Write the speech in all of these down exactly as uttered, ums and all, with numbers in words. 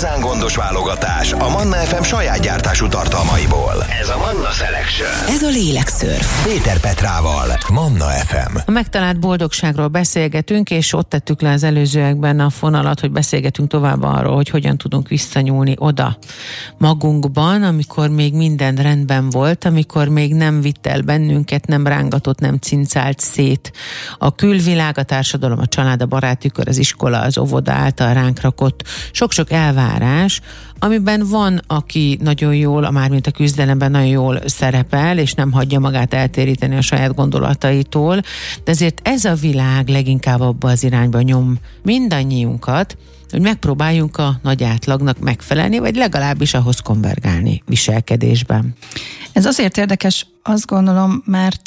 igazán gondos válogatás a Manna ef em saját gyártású tartalmaiból. Ez a Manna Selection. Ez a lélekszörf. Péter Petrával, Manna ef em. A megtalált boldogságról beszélgetünk, és ott tettük le az előzőekben a fonalat, hogy beszélgetünk tovább arról, hogy hogyan tudunk visszanyúlni oda magunkban, amikor még minden rendben volt, amikor még nem vitt el bennünket, nem rángatott, nem cincált szét a külvilág, a társadalom, a család, a barátükör, az iskola, az óvoda által ránk rakott sok-sok elvárás, amiben van, aki nagyon jól, mármint a küzdelemben nagyon jól szerepel, és nem hagyja magát eltéríteni a saját gondolataitól, de ezért ez a világ leginkább abba az irányba nyom mindannyiunkat, hogy megpróbáljunk a nagy átlagnak megfelelni, vagy legalábbis ahhoz konvergálni viselkedésben. Ez azért érdekes, azt gondolom, mert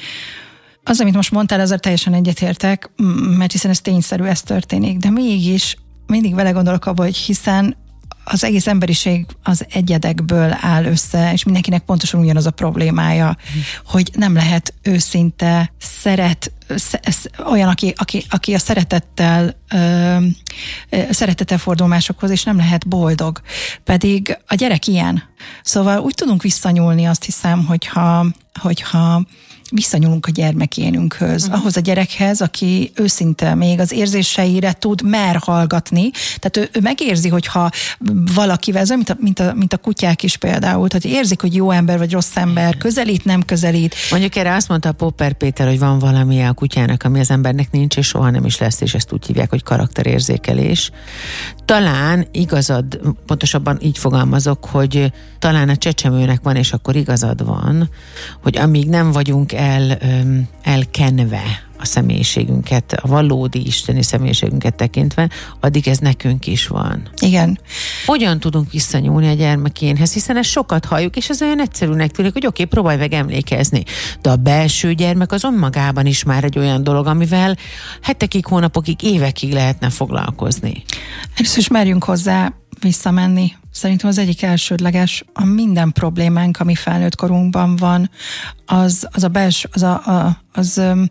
az, amit most mondtál, ezzel teljesen egyetértek, mert hiszen ez tényszerű, ez történik, de mégis mindig vele gondolok abba, hogy hiszen az egész emberiség az egyedekből áll össze, és mindenkinek pontosan ugyanaz a problémája, hmm. hogy nem lehet őszinte, szeret, olyan, aki, aki, aki a szeretettel ö, szeretettel fordul másokhoz, és nem lehet boldog. Pedig a gyerek ilyen. Szóval úgy tudunk visszanyúlni, azt hiszem, hogyha, hogyha visszanyúlunk a gyermekénünkhöz, uh-huh. ahhoz a gyerekhez, aki őszinte még az érzéseire tud mer hallgatni. Tehát ő, ő megérzi, hogyha valakivel, mint a, mint, a, mint a kutyák is például, tehát érzik, hogy jó ember vagy rossz ember, közelít, nem közelít. Mondjuk erre azt mondta a Popper Péter, hogy van valami a kutyának, ami az embernek nincs, és soha nem is lesz, és ezt úgy hívják, hogy karakterérzékelés. Talán igazad, pontosabban így fogalmazok, hogy talán a csecsemőnek van, és akkor igazad van, hogy amíg nem vagyunk el, öm, elkenve a személyiségünket, a valódi isteni személyiségünket tekintve, addig ez nekünk is van. Igen. Hogyan tudunk visszanyúlni a gyermekénhez, hiszen ezt sokat halljuk, és ez olyan egyszerűnek tűnik, hogy oké, okay, próbálj meg emlékezni. De a belső gyermek az önmagában is már egy olyan dolog, amivel hetekig, hónapokig, évekig lehetne foglalkozni. Először is merjünk hozzá visszamenni. Szerintem az egyik elsődleges, a minden problémánk, ami felnőtt korunkban van, az, az a belső, az, a, a, az öm,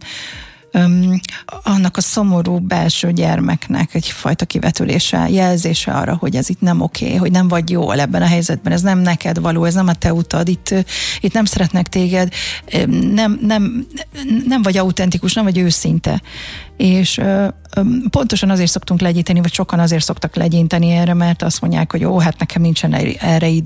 öm, annak a szomorú belső gyermeknek egyfajta kivetülése, jelzése arra, hogy ez itt nem oké, hogy nem vagy jól ebben a helyzetben, ez nem neked való, ez nem a te utad, itt, itt nem szeretnek téged, nem, nem, nem vagy autentikus, nem vagy őszinte. És ö, ö, pontosan azért szoktunk legyinteni, vagy sokan azért szoktak legyinteni erre, mert azt mondják, hogy ó, hát nekem nincsen erre idő,